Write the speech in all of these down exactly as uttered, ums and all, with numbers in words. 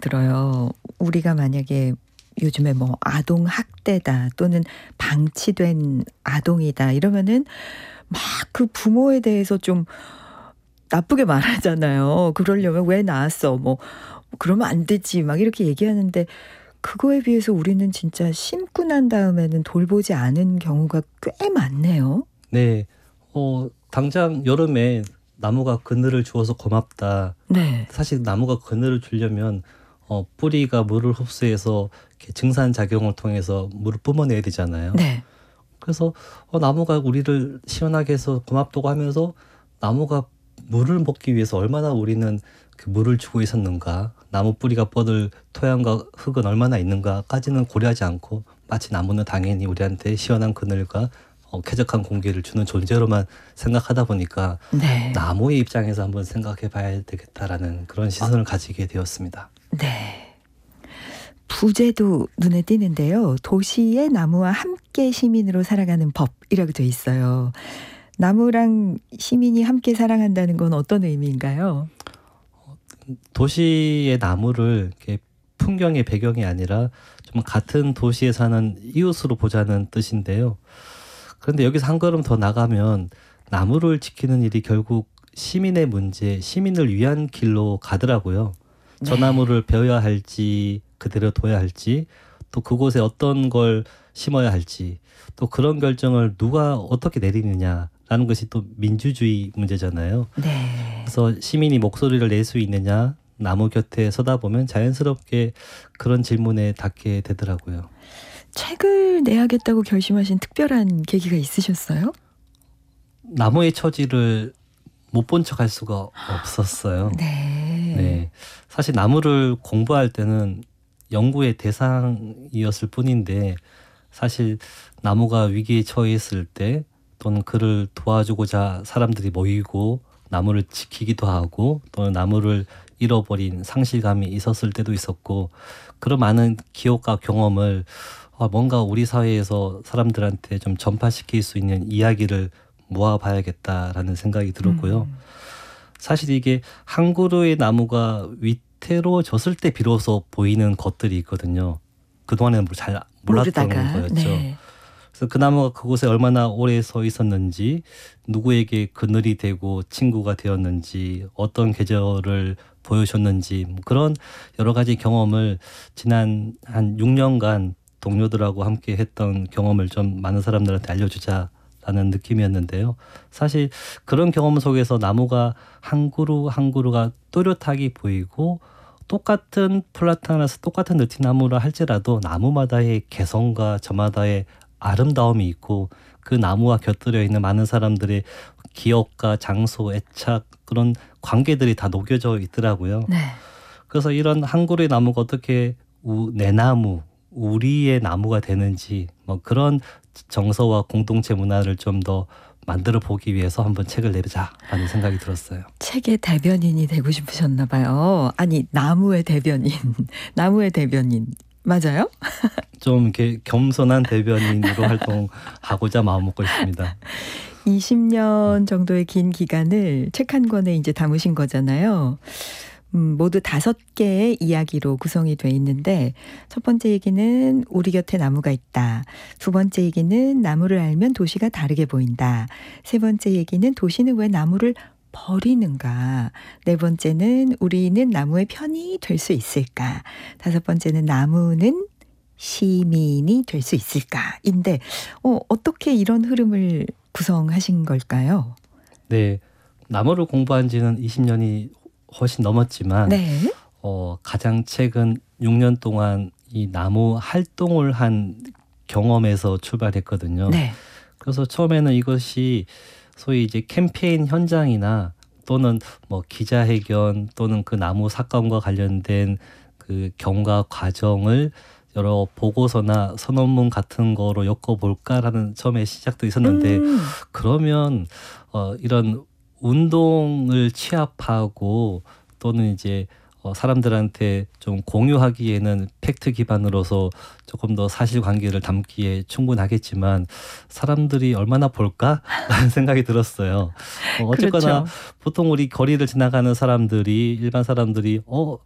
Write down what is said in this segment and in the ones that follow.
들어요. 우리가 만약에 요즘에 뭐 아동 학대다 또는 방치된 아동이다 이러면은 막 그 부모에 대해서 좀 나쁘게 말하잖아요. 그러려면 왜 낳았어? 뭐 그러면 안 되지. 막 이렇게 얘기하는데 그거에 비해서 우리는 진짜 심고 난 다음에는 돌보지 않은 경우가 꽤 많네요. 네. 어, 당장 여름에 나무가 그늘을 주어서 고맙다. 네. 사실 나무가 그늘을 주려면 어, 뿌리가 물을 흡수해서 이렇게 증산작용을 통해서 물을 뿜어내야 되잖아요. 네. 그래서 어, 나무가 우리를 시원하게 해서 고맙다고 하면서 나무가 물을 먹기 위해서 얼마나 우리는 그 물을 주고 있었는가, 나무 뿌리가 뻗을 토양과 흙은 얼마나 있는가까지는 고려하지 않고 마치 나무는 당연히 우리한테 시원한 그늘과 어, 쾌적한 공기를 주는 존재로만 생각하다 보니까 네. 나무의 입장에서 한번 생각해 봐야 되겠다라는 그런 시선을 가지게 되었습니다. 네. 부제도 눈에 띄는데요. 도시의 나무와 함께 시민으로 살아가는 법이라고 돼 있어요. 나무랑 시민이 함께 살아간다는 건 어떤 의미인가요? 도시의 나무를 이렇게 풍경의 배경이 아니라 좀 같은 도시에 사는 이웃으로 보자는 뜻인데요. 그런데 여기서 한 걸음 더 나가면 나무를 지키는 일이 결국 시민의 문제, 시민을 위한 길로 가더라고요. 저 네. 나무를 베어야 할지 그대로 둬야 할지 또 그곳에 어떤 걸 심어야 할지 또 그런 결정을 누가 어떻게 내리느냐라는 것이 또 민주주의 문제잖아요. 네. 그래서 시민이 목소리를 낼 수 있느냐, 나무 곁에 서다 보면 자연스럽게 그런 질문에 닿게 되더라고요. 책을 내야겠다고 결심하신 특별한 계기가 있으셨어요? 나무의 처지를 못 본 척 할 수가 없었어요. 네. 네. 사실 나무를 공부할 때는 연구의 대상이었을 뿐인데 사실 나무가 위기에 처했을 때 또는 그를 도와주고자 사람들이 모이고 나무를 지키기도 하고 또는 나무를 잃어버린 상실감이 있었을 때도 있었고 그런 많은 기억과 경험을 뭔가 우리 사회에서 사람들한테 좀 전파시킬 수 있는 이야기를 모아봐야겠다라는 생각이 들었고요. 음. 사실 이게 한 그루의 나무가 위태로워졌을 때 비로소 보이는 것들이 있거든요. 그동안에는 잘 몰랐던 모르다가. 거였죠. 네. 그래서 그 나무가 그곳에 얼마나 오래 서 있었는지, 누구에게 그늘이 되고 친구가 되었는지, 어떤 계절을 보여줬는지 뭐 그런 여러 가지 경험을 지난 한 육 년간 동료들하고 함께 했던 경험을 좀 많은 사람들한테 알려주자라는 느낌이었는데요. 사실 그런 경험 속에서 나무가 한 그루 한 그루가 또렷하게 보이고 똑같은 플라타나스 똑같은 느티나무라 할지라도 나무마다의 개성과 저마다의 아름다움이 있고 그 나무와 곁들여 있는 많은 사람들의 기억과 장소, 애착 그런 관계들이 다 녹여져 있더라고요. 네. 그래서 이런 한 그루의 나무가 어떻게 우, 내 나무, 우리의 나무가 되는지 뭐 그런 정서와 공동체 문화를 좀 더 만들어 보기 위해서 한번 책을 내자라는 생각이 들었어요. 책의 대변인이 되고 싶으셨나 봐요. 아니 나무의 대변인. 나무의 대변인. 맞아요? 좀 이렇게 겸손한 대변인으로 활동하고자 마음먹고 있습니다. 이십 년 정도의 긴 기간을 책 한 권에 이제 담으신 거잖아요. 음, 모두 다섯 개의 이야기로 구성이 돼 있는데 첫 번째 얘기는 우리 곁에 나무가 있다. 두 번째 얘기는 나무를 알면 도시가 다르게 보인다. 세 번째 얘기는 도시는 왜 나무를 버리는가. 네 번째는 우리는 나무의 편이 될 수 있을까. 다섯 번째는 나무는 시민이 될 수 있을까인데 어, 어떻게 이런 흐름을 구성하신 걸까요? 네, 나무를 공부한 지는 이십 년이 훨씬 넘었지만 네. 어, 가장 최근 육 년 동안 이 나무 활동을 한 경험에서 출발했거든요. 네. 그래서 처음에는 이것이 소위 이제 캠페인 현장이나 또는 뭐 기자회견 또는 그 나무 사건과 관련된 그 경과 과정을 여러 보고서나 선언문 같은 거로 엮어볼까라는 처음에 시작도 있었는데 음. 그러면 어, 이런 운동을 취합하고 또는 이제 어, 사람들한테 좀 공유하기에는 팩트 기반으로서 조금 더 사실관계를 담기에 충분하겠지만 사람들이 얼마나 볼까라는 생각이 들었어요. 어, 어쨌거나 그렇죠. 보통 우리 거리를 지나가는 사람들이 일반 사람들이 어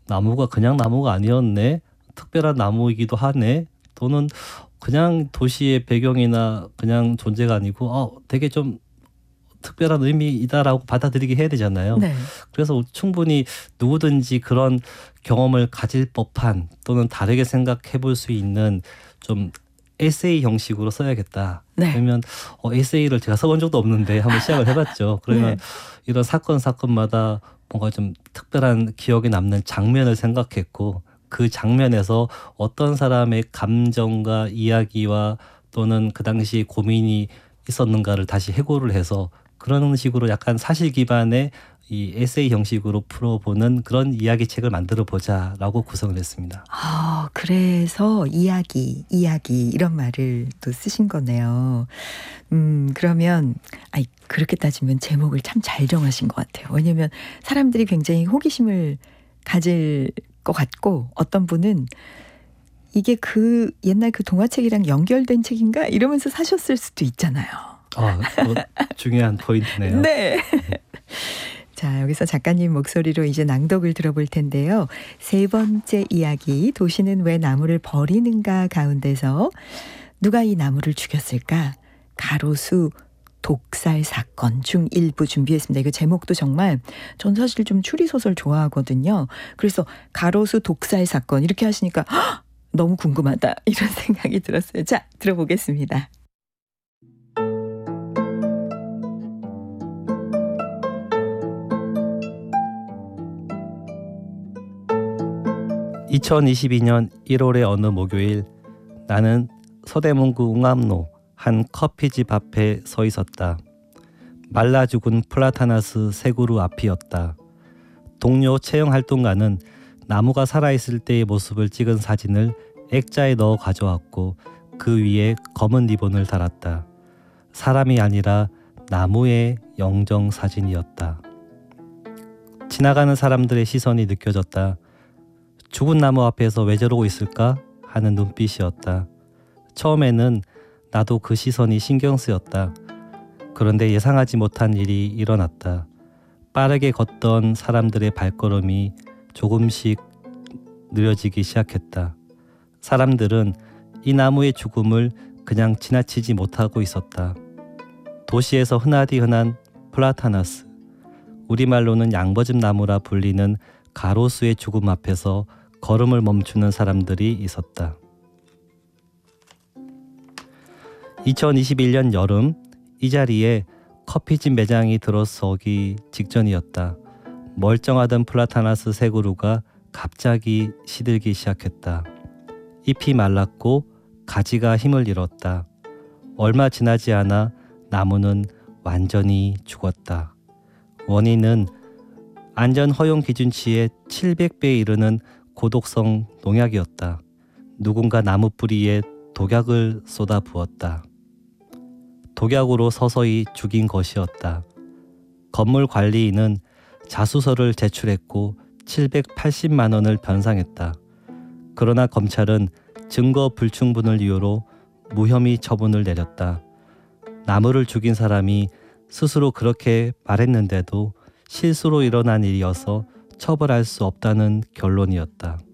나무가 그냥 나무가 아니었네. 특별한 나무이기도 하네. 또는 그냥 도시의 배경이나 그냥 존재가 아니고 어, 되게 좀 특별한 의미이다라고 받아들이게 해야 되잖아요. 네. 그래서 충분히 누구든지 그런 경험을 가질 법한 또는 다르게 생각해 볼 수 있는 좀 에세이 형식으로 써야겠다. 네. 그러면 어, 에세이를 제가 써본 적도 없는데 한번 시작을 해봤죠. 그러면 네. 이런 사건 사건마다 뭔가 좀 특별한 기억에 남는 장면을 생각했고 그 장면에서 어떤 사람의 감정과 이야기와 또는 그 당시 고민이 있었는가를 다시 해고를 해서 그런 식으로 약간 사실 기반의 이 에세이 형식으로 풀어보는 그런 이야기책을 만들어 보자라고 구성을 했습니다. 아, 그래서 이야기, 이야기 이런 말을 또 쓰신 거네요. 음, 그러면 아이 그렇게 따지면 제목을 참 잘 정하신 것 같아요. 왜냐면 사람들이 굉장히 호기심을 가질 것 같고 어떤 분은 이게 그 옛날 그 동화책이랑 연결된 책인가 이러면서 사셨을 수도 있잖아요. 아, 또 중요한 포인트네요. 네. 자, 여기서 작가님 목소리로 이제 낭독을 들어볼 텐데요. 세 번째 이야기, 도시는 왜 나무를 버리는가 가운데서 누가 이 나무를 죽였을까? 가로수 독살 사건 중 일부 준비했습니다. 이거 제목도 정말 전 사실 좀 추리소설 좋아하거든요. 그래서 가로수 독살 사건 이렇게 하시니까 헉! 너무 궁금하다 이런 생각이 들었어요. 자, 들어보겠습니다. 이천이십이 년 일월의 어느 목요일 나는 서대문구 웅암로 한 커피집 앞에 서 있었다. 말라 죽은 플라타나스 세 그루 앞이었다. 동료 체형 활동가는 나무가 살아있을 때의 모습을 찍은 사진을 액자에 넣어 가져왔고 그 위에 검은 리본을 달았다. 사람이 아니라 나무의 영정 사진이었다. 지나가는 사람들의 시선이 느껴졌다. 죽은 나무 앞에서 왜 저러고 있을까 하는 눈빛이었다. 처음에는 나도 그 시선이 신경 쓰였다. 그런데 예상하지 못한 일이 일어났다. 빠르게 걷던 사람들의 발걸음이 조금씩 느려지기 시작했다. 사람들은 이 나무의 죽음을 그냥 지나치지 못하고 있었다. 도시에서 흔하디 흔한 플라타나스, 우리말로는 양버집 나무라 불리는 가로수의 죽음 앞에서 걸음을 멈추는 사람들이 있었다. 이천이십일 년 여름 이 자리에 커피집 매장이 들어서기 직전이었다. 멀쩡하던 플라타나스 세 그루가 갑자기 시들기 시작했다. 잎이 말랐고 가지가 힘을 잃었다. 얼마 지나지 않아 나무는 완전히 죽었다. 원인은 안전 허용 기준치의 칠백 배에 이르는 고독성 농약이었다. 누군가 나무 뿌리에 독약을 쏟아 부었다. 독약으로 서서히 죽인 것이었다. 건물 관리인은 자수서를 제출했고 칠백팔십만 원을 변상했다. 그러나 검찰은 증거 불충분을 이유로 무혐의 처분을 내렸다. 나무를 죽인 사람이 스스로 그렇게 말했는데도 실수로 일어난 일이어서 처벌할 수 없다는 결론이었다.